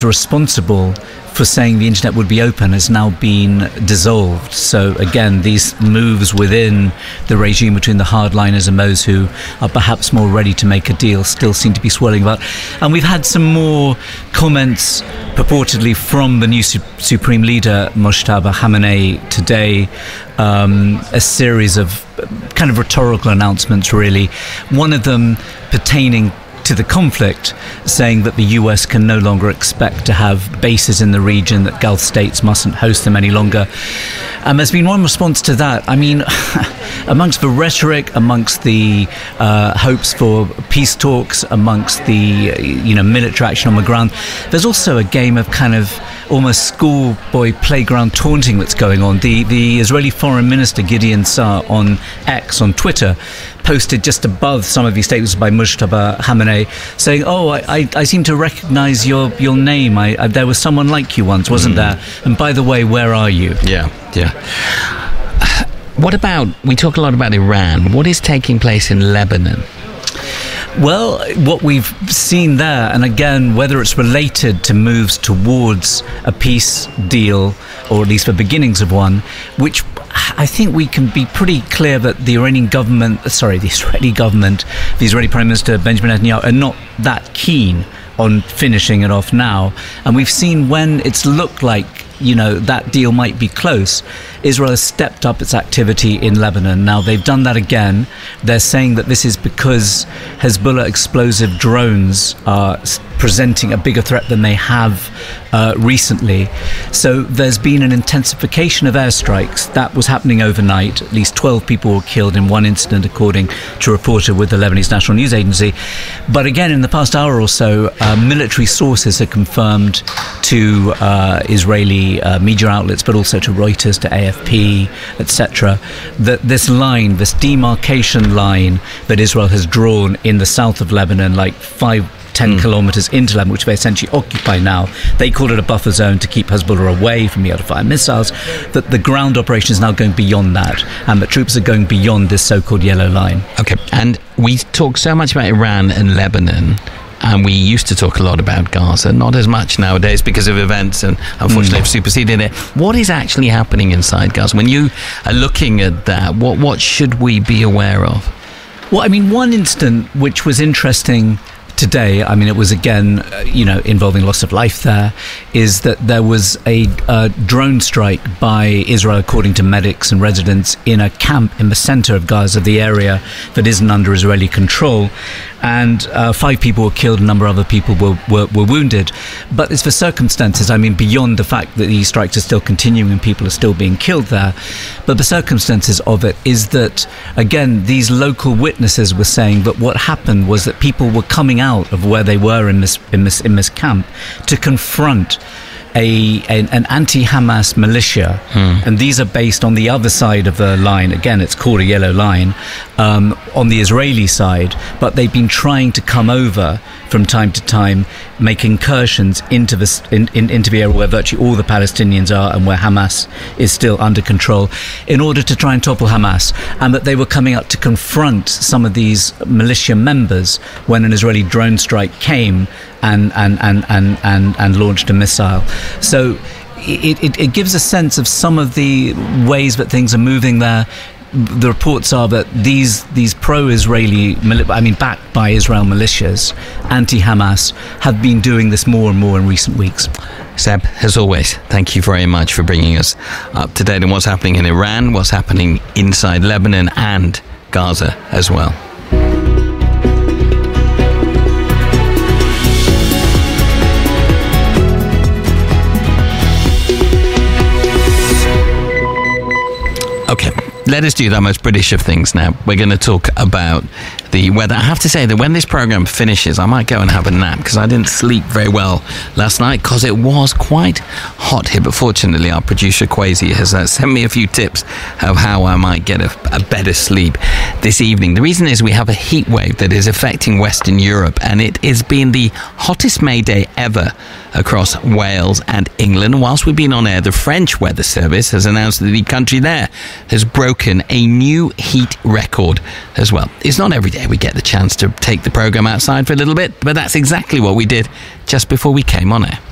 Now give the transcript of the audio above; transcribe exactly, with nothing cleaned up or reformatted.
responsible for saying the internet would be open has now been dissolved. So again, these moves within the regime between the hardliners and those who are perhaps more ready to make a deal still seem to be swirling about. And we've had some more comments purportedly from the new su- Supreme Leader Mojtaba Khamenei today, um, a series of kind of rhetorical announcements really, one of them pertaining to the conflict, saying that the U S can no longer expect to have bases in the region, that Gulf states mustn't host them any longer. And there's been one response to that. I mean, amongst the rhetoric, amongst the uh, hopes for peace talks, amongst the, you know, military action on the ground, there's also a game of kind of almost schoolboy playground taunting that's going on. The the Israeli Foreign Minister Gideon Sa'ar on X, on Twitter, posted just above some of these statements by Mojtaba Khamenei saying, oh, I, I, I seem to recognize your, your name. I, I, there was someone like you once, wasn't mm. there? And by the way, where are you? Yeah, yeah. What about, we talk a lot about Iran. What is taking place in Lebanon? Well, what we've seen there, and again, whether it's related to moves towards a peace deal, or at least the beginnings of one, which I think we can be pretty clear that the Iranian government, sorry, the Israeli government, the Israeli Prime Minister Benjamin Netanyahu are not that keen on finishing it off now. And we've seen when it's looked like, you know, that deal might be close, Israel has stepped up its activity in Lebanon. Now, they've done that again. They're saying that this is because Hezbollah explosive drones are presenting a bigger threat than they have uh, recently. So there's been an intensification of airstrikes. That was happening overnight. At least twelve people were killed in one incident, according to a reporter with the Lebanese National News Agency. But again, in the past hour or so, uh, military sources have confirmed to uh, Israeli uh, media outlets, but also to Reuters, to A F P, et cetera, that this line, this demarcation line that Israel has drawn in the south of Lebanon, like five, ten mm. kilometres into Lebanon, which they essentially occupy now, they call it a buffer zone to keep Hezbollah away from the other fire missiles, that the ground operation is now going beyond that, and that troops are going beyond this so-called yellow line. Okay, and we talk so much about Iran and Lebanon, and we used to talk a lot about Gaza, not as much nowadays because of events and unfortunately have mm. superseded it. What is actually happening inside Gaza? When you are looking at that, what what should we be aware of? Well, I mean, one incident which was interesting today, I mean, it was again, uh, you know, involving loss of life there, is that there was a uh, drone strike by Israel, according to medics and residents, in a camp in the center of Gaza, the area that isn't under Israeli control. And uh, five people were killed, a number of other people were, were, were wounded. But it's the circumstances, I mean, beyond the fact that these strikes are still continuing and people are still being killed there. But the circumstances of it is that, again, these local witnesses were saying that what happened was that people were coming out of where they were in this in this in this camp to confront A, an, an anti-Hamas militia, hmm. and these are based on the other side of the line. Again, it's called a yellow line, um, on the Israeli side, but they've been trying to come over from time to time, make incursions into the, in, in, into the area where virtually all the Palestinians are and where Hamas is still under control, in order to try and topple Hamas, and that they were coming out to confront some of these militia members when an Israeli drone strike came and and and and and, and launched a missile. So it, it, it gives a sense of some of the ways that things are moving there. The reports are that these these pro-Israeli, I mean, backed by Israel militias, anti-Hamas, have been doing this more and more in recent weeks. Seb, as always, thank you very much for bringing us up to date on what's happening in Iran, what's happening inside Lebanon and Gaza as well. Okay, let us do the most British of things now. We're going to talk about the weather. I have to say that when this programme finishes, I might go and have a nap because I didn't sleep very well last night because it was quite hot here. But fortunately, our producer Kwesi has uh, sent me a few tips of how I might get a, a better sleep this evening. The reason is we have a heat wave that is affecting Western Europe, and it has been the hottest May day ever across Wales and England. Whilst we've been on air, the French Weather Service has announced that the country there has broken a new heat record as well. It's not every day we get the chance to take the programme outside for a little bit, but that's exactly what we did just before we came on air.